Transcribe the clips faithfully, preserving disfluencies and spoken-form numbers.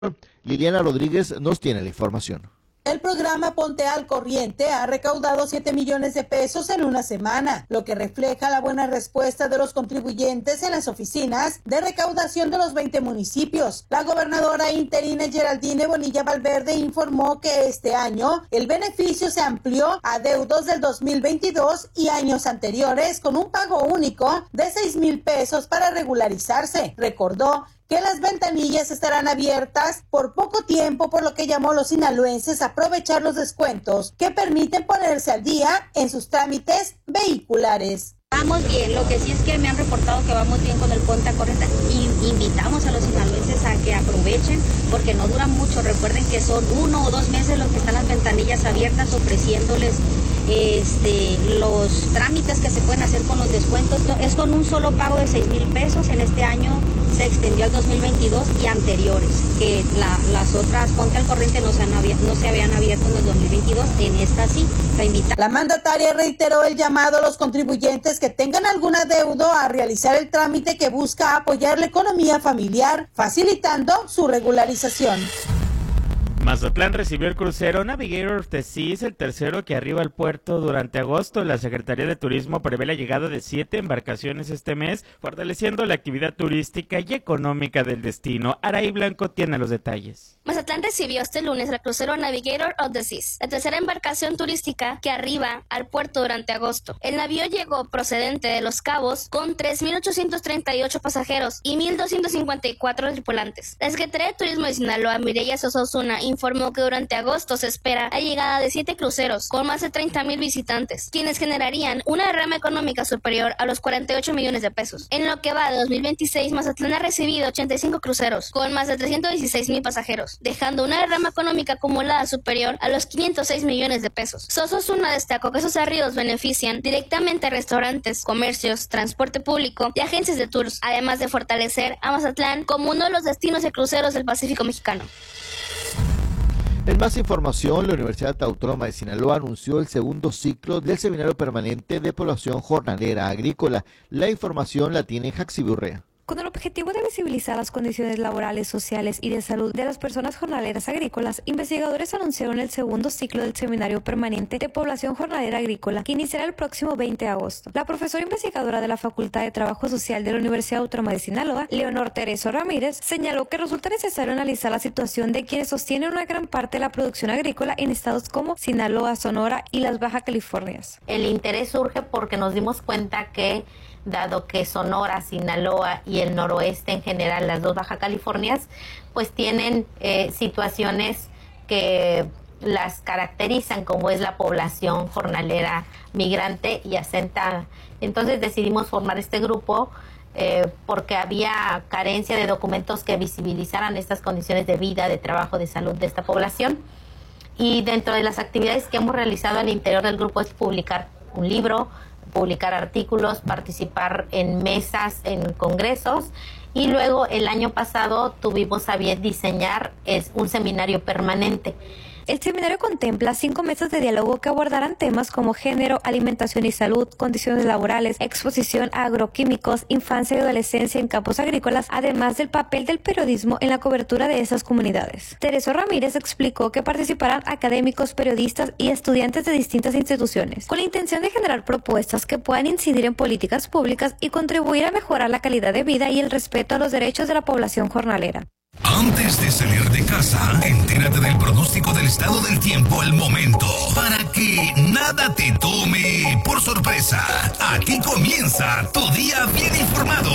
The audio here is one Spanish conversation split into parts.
Liliana Rodríguez nos tiene la información. El programa Ponte al Corriente ha recaudado siete millones de pesos en una semana, lo que refleja la buena respuesta de los contribuyentes en las oficinas de recaudación de los veinte municipios. La gobernadora interina Geraldine Bonilla Valverde informó que este año el beneficio se amplió a deudos del dos mil veintidós y años anteriores con un pago único de seis mil pesos para regularizarse. Recordó que las ventanillas estarán abiertas por poco tiempo, por lo que llamó a los sinaloenses a aprovechar los descuentos que permiten ponerse al día en sus trámites vehiculares. Vamos bien, lo que sí es que me han reportado que vamos bien con el Ponte al Corriente y invitamos a los sinaloenses a que aprovechen porque no duran mucho. Recuerden que son uno o dos meses los que están las ventanillas abiertas ofreciéndoles este, los trámites que se pueden hacer con los descuentos. Es con un solo pago de seis mil pesos. En este año se extendió al dos mil veintidós y anteriores, que la, las otras Ponte al Corriente no se, han abierto, no se habían abierto en el dos mil veintidós, en esta sí. La, invita- la mandataria reiteró el llamado a los contribuyentes que tengan algún adeudo a realizar el trámite que busca apoyar la economía familiar, facilitando su regularización. Mazatlán recibió el crucero Navigator of the Seas, el tercero que arriba al puerto durante agosto. La Secretaría de Turismo prevé la llegada de siete embarcaciones este mes, fortaleciendo la actividad turística y económica del destino. Araí Blanco tiene los detalles. Mazatlán recibió este lunes el crucero Navigator of the Seas, la tercera embarcación turística que arriba al puerto durante agosto. El navío llegó procedente de Los Cabos con tres mil ochocientos treinta y ocho pasajeros y mil doscientos cincuenta y cuatro tripulantes. La Secretaría de Turismo de Sinaloa, Mireya Sosa Osuna, informó que durante agosto se espera la llegada de siete cruceros con más de treinta mil visitantes, quienes generarían una derrama económica superior a los cuarenta y ocho millones de pesos. En lo que va de dos mil veintiséis, Mazatlán ha recibido ochenta y cinco cruceros con más de trescientos dieciséis mil pasajeros, dejando una derrama económica acumulada superior a los quinientos seis millones de pesos. Sosa Osuna destacó que esos arribos benefician directamente a restaurantes, comercios, transporte público y agencias de tours, además de fortalecer a Mazatlán como uno de los destinos de cruceros del Pacífico mexicano. En más información, la Universidad Autónoma de Sinaloa anunció el segundo ciclo del Seminario Permanente de Población Jornalera Agrícola. La información la tiene Jaxi Burrea. Con el objetivo de visibilizar las condiciones laborales, sociales y de salud de las personas jornaleras agrícolas, investigadores anunciaron el segundo ciclo del Seminario Permanente de Población Jornalera Agrícola, que iniciará el próximo veinte de agosto. La profesora investigadora de la Facultad de Trabajo Social de la Universidad Autónoma de Sinaloa, Leonor Tereso Ramírez, señaló que resulta necesario analizar la situación de quienes sostienen una gran parte de la producción agrícola en estados como Sinaloa, Sonora y las Baja Californias. El interés surge porque nos dimos cuenta que dado que Sonora, Sinaloa y el noroeste en general, las dos Baja Californias, pues tienen eh, situaciones que las caracterizan, como es la población jornalera migrante y asentada. Entonces decidimos formar este grupo eh, porque había carencia de documentos que visibilizaran estas condiciones de vida, de trabajo, de salud de esta población. Y dentro de las actividades que hemos realizado al interior del grupo es publicar un libro, publicar artículos, participar en mesas, en congresos, y luego el año pasado tuvimos a bien diseñar es un seminario permanente. El seminario contempla cinco mesas de diálogo que abordarán temas como género, alimentación y salud, condiciones laborales, exposición a agroquímicos, infancia y adolescencia en campos agrícolas, además del papel del periodismo en la cobertura de esas comunidades. Tereso Ramírez explicó que participarán académicos, periodistas y estudiantes de distintas instituciones, con la intención de generar propuestas que puedan incidir en políticas públicas y contribuir a mejorar la calidad de vida y el respeto a los derechos de la población jornalera. Antes de salir de casa, entérate del pronóstico del estado del tiempo al momento, para que nada te tome por sorpresa. Aquí comienza tu día bien informado.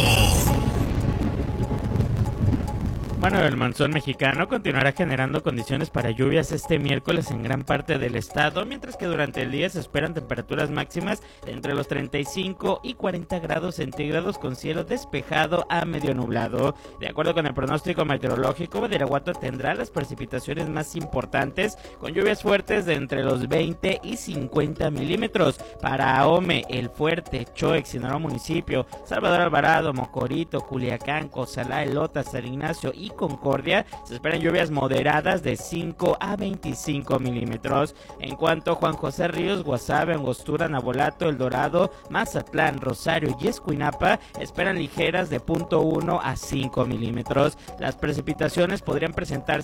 Bueno, el monzón mexicano continuará generando condiciones para lluvias este miércoles en gran parte del estado, mientras que durante el día se esperan temperaturas máximas entre los treinta y cinco y cuarenta grados centígrados con cielo despejado a medio nublado. De acuerdo con el pronóstico meteorológico, Badiraguato tendrá las precipitaciones más importantes, con lluvias fuertes de entre los veinte y cincuenta milímetros. Para Ahome, El Fuerte, Choix, Sinaloa Municipio, Salvador Alvarado, Mocorito, Culiacán, Cozalá, Elota, San Ignacio y Concordia se esperan lluvias moderadas de cinco a veinticinco milímetros. En cuanto a Juan José Ríos, Guasave, Angostura, Navolato, El Dorado, Mazatlán, Rosario y Escuinapa esperan ligeras de punto uno a cinco milímetros. Las precipitaciones podrían presentarse